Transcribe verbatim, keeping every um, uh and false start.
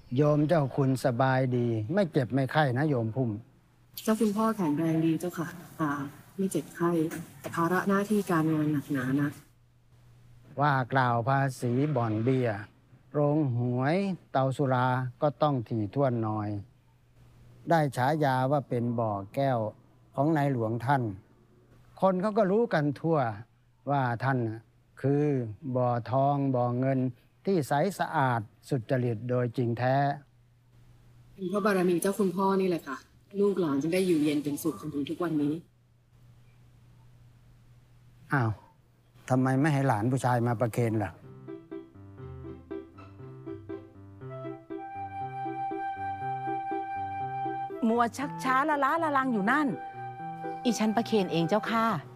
โยมเจ้าคุณสบายดี ไม่เจ็บไม่ไข้นะโยมพุ่มเจ้าคุณพ่อแข็งแรงดีเจ้าค่ะตาไม่เจ็บไข้แต่ภาระหน้าที่การงานหนักหนานะว่ากล่าวภาษีบ่อนเบียร์โรงหวยเตาสุราก็ต้องถี่ถ้วนหน่อย ได้ฉายาว่าเป็นบ่อแก้วของนายหลวงท่าน คนเขาก็รู้กันทั่วว่าท่านน่ะคือบ่อทองบ่อเงินที่ใสสะอาดสุจริตโดยจริงแท้เป็นเพราะบารมีเจ้าคุณพ่อนี่แหละค่ะ ลูกหลานจึงได้อยู่เย็นเป็นสุขจนถึงทุกวันนี้อ้าวทำไมไม่ให้หลานผู้ชายมาประเคนล่ะมัวชักช้าละล้าละลังอยู่นั่น อีฉันประเคนเองเจ้าค่ะ